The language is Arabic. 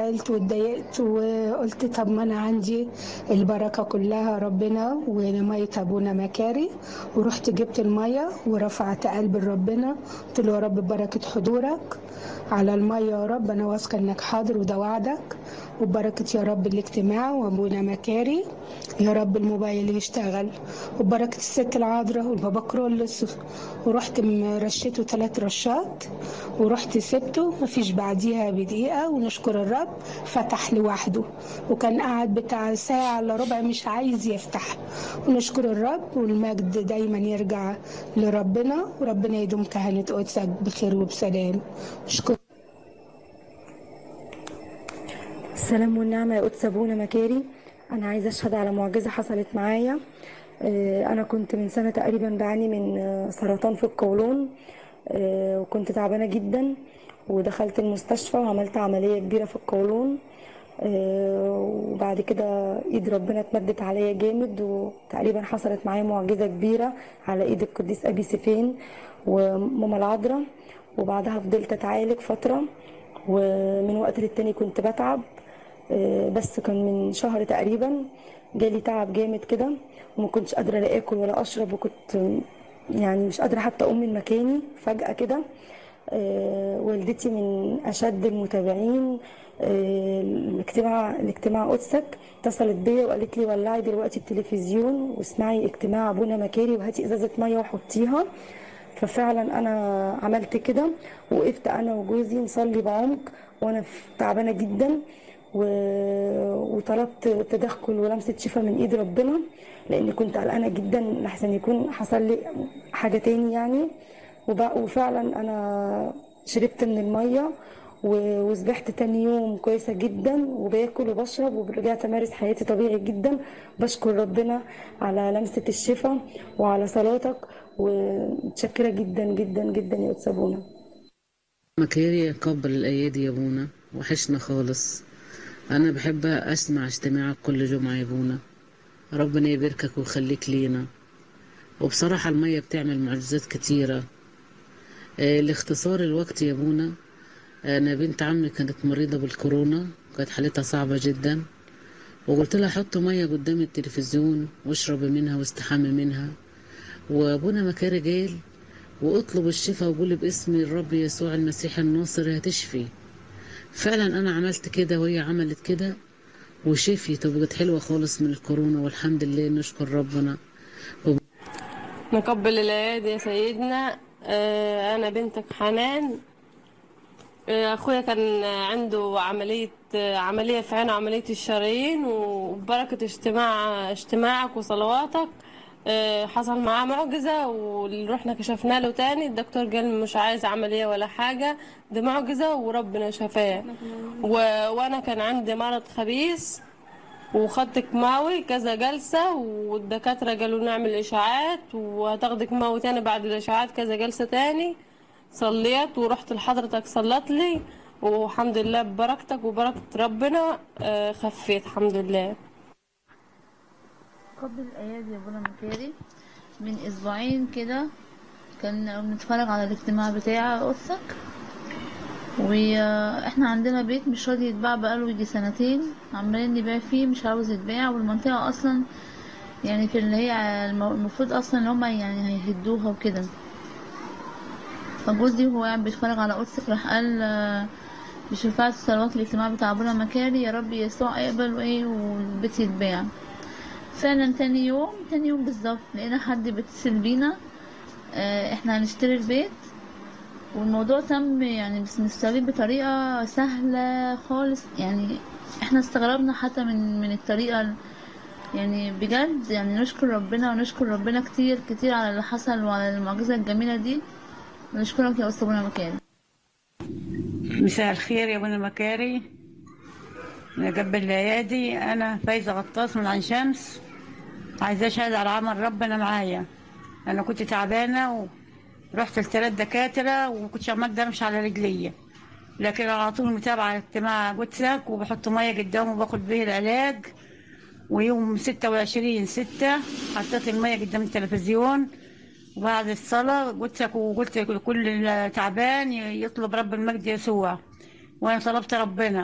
زعلت واتضايقت وقلت طب ما انا عندي البركة كلها ربنا ومية ابونا مكاري، ورحت جبت المية ورفعت قلب ربنا، قلت له يا رب ببركة حضورك على المية يا رب، انا واثقة انك حاضر وده وعدك، وبركة يا رب الاجتماع وابونا مكاري يا رب الموبايل يشتغل، وبركة الست العذراء والبابا كرولس. ورحت رشيته 3 رشات ورحت سبته، مفيش بعديها بدقيقة ونشكر الرب فتح لوحده، وكان قاعد بتاع ساعة إلا ربع مش عايز يفتح. ونشكر الرب والمجد دايما يرجع لربنا، وربنا يدوم كهنة قدسك بخير وبسلام. شكرا. السلام والنعمة يا قدس أبونا مكاري. أنا عايزة أشهد على معجزة حصلت معايا. أنا كنت من سنة تقريبا بعاني من سرطان في القولون، وكنت تعبانة جدا، ودخلت المستشفى وعملت عملية كبيرة في القولون. وبعد كده ايد ربنا اتمدت عليا جامد، وتقريبا حصلت معايا معجزة كبيرة على ايد القديس ابي سيفين وماما العذراء. وبعدها فضلت اتعالج فترة، ومن وقت للتاني كنت بتعب. بس كان من شهر تقريبا جالي تعب جامد كده، وما كنتش قادرة لا اكل ولا اشرب، وكنت يعني مش قادرة حتى اقوم من مكاني فجأة كده. والدتي من اشد المتابعين الاجتماع قدسك، اتصلت بيا وقالت لي ولعي دلوقتي التلفزيون واسمعي اجتماع ابونا مكاري وهاتي ازازه ميه وحطيها. ففعلا انا عملت كده، وقفت انا وجوزي نصلي بعمق وانا تعبانه جدا، وطلبت تدخل ولمسه شفاء من ايد ربنا، لاني كنت قلقانه جدا لحسن يكون حصل لي حاجه تاني يعني. وفعلا انا شربت من الميه وسبحت تاني يوم كويسه جدا، وباكل وبشرب ورجعت امارس حياتي طبيعي جدا. بشكر ربنا على لمسه الشفاء وعلى صلاتك، ومتشكره جدا جدا جدا يا قدس ابونا مكاري. قبل الايادي يا ابونا، وحشنا خالص. انا بحب اسمع اجتماعك كل جمعه يا ابونا، ربنا يباركك ويخليك لينا. وبصراحه الميه بتعمل معجزات كتيره. لاختصار الوقت يا ابونا، انا بنت عمي كانت مريضه بالكورونا، كانت حالتها صعبه جدا، وقلت لها حط ميه قدام التلفزيون واشربي منها واستحمي منها. وابونا مكاري قال واطلب الشفاء وقولي باسم الرب يسوع المسيح الناصر هتشفي. فعلا انا عملت كده وهي عملت كده وشفيت، وبقت حلوه خالص من الكورونا، والحمد لله نشكر ربنا. نقبل الايادي يا سيدنا. انا بنتك حنان. اخويا كان عنده عملية في عينه، عملية الشرايين، وبركة اجتماعك وصلواتك حصل معاه معجزة، ورحنا كشفنا له تاني، الدكتور قال مش عايز عملية ولا حاجة، دي معجزة وربنا شفاه. وانا كان عندي مرض خبيث، وخدت كيماوي كذا جلسة، والدكاترة قالوا نعمل إشاعات وهتاخدي كيماوي تاني بعد الإشاعات كذا جلسة تاني. صليت ورحت لحضرتك صلت لي، والحمد لله ببركتك وبركة ربنا خفيت الحمد لله. قبل الأيادي يا ابونا مكاري، من أسبوعين كده كان بنتفرج على الاجتماع بتاع قدسك، واحنا عندنا بيت مش راضي يتباع بقاله يجي سنتين، عمالين نبيع فيه مش عاوز يتباع، والمنطقة اصلا يعني في اللي هي المفروض اصلا ان هما يعني هيهدوها وكده. فجوزي وهو قاعد بيتفرج على قدسك راح قال بشفاعة صلوات الاجتماع بتاع ابونا مكاري يا رب يسوع اقبل وايه والبيت يتباع. فعلا تاني يوم بالظبط لقينا حد بيتصل بينا، احنا هنشتري البيت، والموضوع تم يعني بس نستجيب بطريقة سهلة خالص. يعني احنا استغربنا حتى من الطريقة، يعني بجد يعني نشكر ربنا ونشكر ربنا كتير كتير على اللي حصل وعلى المعجزة الجميلة دي، ونشكرك يا أستاذ مكاري. مساء الخير يا ابونا مكاري، نقبل الايادي. انا فايزه غطاس من عين شمس، عايزه اشهد على عمل ربنا معايا. انا كنت تعبانه ورحت ل3 دكاتره ومكنتش اقدر امشي على رجليا، لكن على طول متابعه اجتماع قدسك وبحط ميه قدامه وباخد به العلاج. ويوم 26/6 حطيت الميه قدام التلفزيون، وبعد الصلاه قدسك وقلت لكل تعبان يطلب رب المجد يسوع، وانا طلبت ربنا